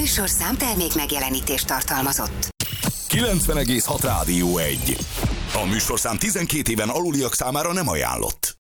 műsorszám termék megjelenítést tartalmazott. 90,6 Rádió 1. A műsorszám 12 éven aluliak számára nem ajánlott.